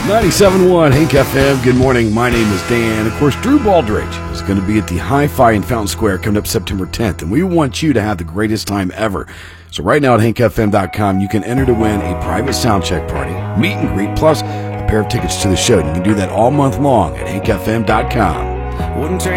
97.1 Hank FM. Good morning. My name is Dan. Of course, Drew Baldridge is going to be at the Hi-Fi in Fountain Square coming up September 10th, and we want you to have the greatest time ever. So right now at hankfm.com, you can enter to win a private sound check party, meet and greet, plus a pair of tickets to the show. You can do that all month long at hankfm.com. Wouldn't trade